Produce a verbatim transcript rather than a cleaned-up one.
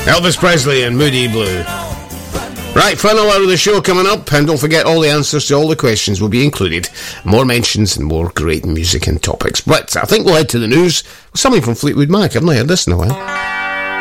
Elvis Presley and Moody Blue. Right, final hour of the show coming up, and don't forget all the answers to all the questions will be included. More mentions and more great music and topics. But I think we'll head to the news with something from Fleetwood Mac. I've not heard this in a while.